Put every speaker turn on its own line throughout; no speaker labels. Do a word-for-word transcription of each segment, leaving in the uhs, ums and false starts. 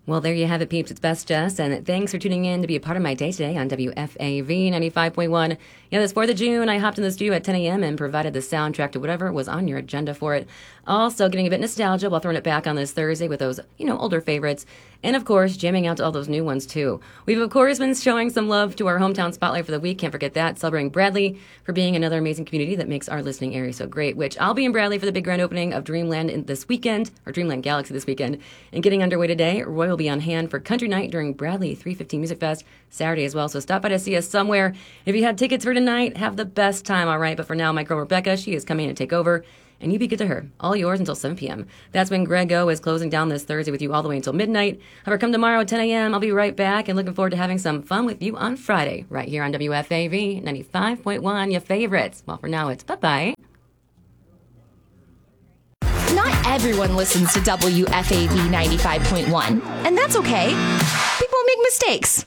Well, there you have it, peeps. It's Best Jess, and thanks for tuning in to be a part of my day today on W F A V ninety-five point one. Yeah, this fourth of June, I hopped in the studio at ten a.m. and provided the soundtrack to whatever was on your agenda for it. Also, getting a bit nostalgia while throwing it back on this Thursday with those, you know, older favorites. And, of course, jamming out to all those new ones, too. We've, of course, been showing some love to our hometown spotlight for the week. Can't forget that. Celebrating Bradley for being another amazing community that makes our listening area so great, which I'll be in Bradley for the big grand opening of Dreamland in this weekend, or Dreamland Galaxy this weekend. And getting underway today, Roy will be on hand for Country Night during Bradley three fifteen Music Fest Saturday as well. So stop by to see us somewhere. If you had tickets for tonight, have the best time, all right? But for now, my girl Rebecca, she is coming in to take over. And you be good to her. All yours until seven p.m. That's when Greg O is closing down this Thursday with you all the way until midnight. However, come tomorrow at ten a.m. I'll be right back and looking forward to having some fun with you on Friday right here on W F A V ninety-five point one, your favorites. Well, for now, it's bye-bye.
Not everyone listens to W F A V ninety-five point one, and that's okay. People make mistakes.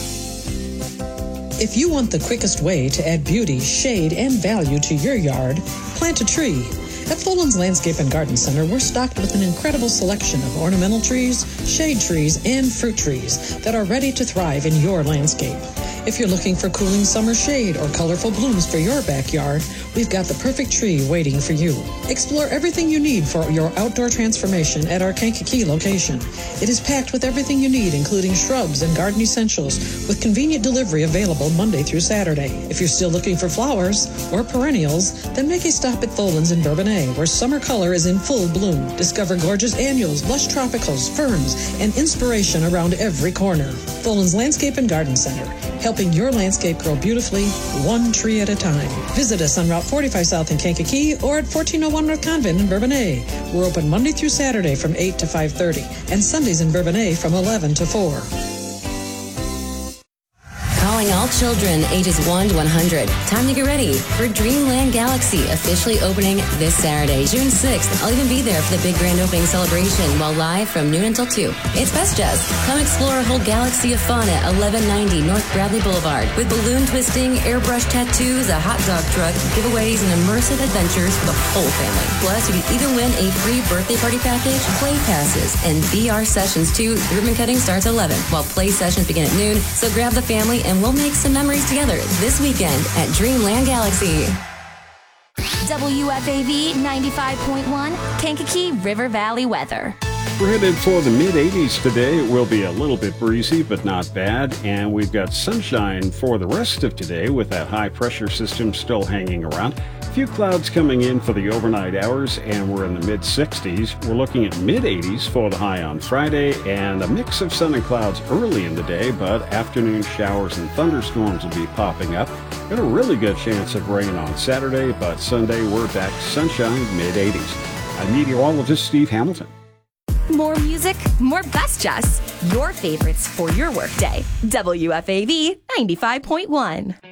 If you want the quickest way to add beauty, shade, and value to your yard, plant a tree. At Foland's Landscape and Garden Center, we're stocked with an incredible selection of ornamental trees, shade trees, and fruit trees that are ready to thrive in your landscape. If you're looking for cooling summer shade or colorful blooms for your backyard, we've got the perfect tree waiting for you. Explore everything you need for your outdoor transformation at our Kankakee location. It is packed with everything you need, including shrubs and garden essentials, with convenient delivery available Monday through Saturday. If you're still looking for flowers or perennials, then make a stop at Foland's in Bourbonnais, where summer color is in full bloom. Discover gorgeous annuals, lush tropicals, ferns, and inspiration around every corner. Foland's Landscape and Garden Center, helping your landscape grow beautifully, one tree at a time. Visit us on Route forty-five South in Kankakee or at fourteen oh one North Convent in Bourbonnais. We're open Monday through Saturday from eight to five thirty and Sundays in Bourbonnais from eleven to four.
Calling all children ages one to one hundred. Time to get ready for Dreamland Galaxy, officially opening this Saturday, June sixth. I'll even be there for the big grand opening celebration while live from noon until two. It's Best Jess. Come explore a whole galaxy of fun at eleven ninety North Bradley Boulevard with balloon twisting, airbrush tattoos, a hot dog truck, giveaways, and immersive adventures for the whole family. Plus, you can even win a free birthday party package, play passes, and V R sessions too. The ribbon cutting starts at eleven while play sessions begin at noon. So grab the family and we'll make some memories together this weekend at Dreamland Galaxy.
W F A V ninety-five point one, Kankakee River Valley weather.
We're headed for the mid eighties today. It will be a little bit breezy, but not bad. And we've got sunshine for the rest of today with that high pressure system still hanging around. A few clouds coming in for the overnight hours, and we're in the mid sixties. We're looking at mid eighties for the high on Friday, and a mix of sun and clouds early in the day, but afternoon showers and thunderstorms will be popping up. Got a really good chance of rain on Saturday, but Sunday we're back to sunshine, mid eighties. I'm meteorologist Steve Hamilton.
More music, more Best Jess. Your favorites for your workday. W F A V ninety-five point one.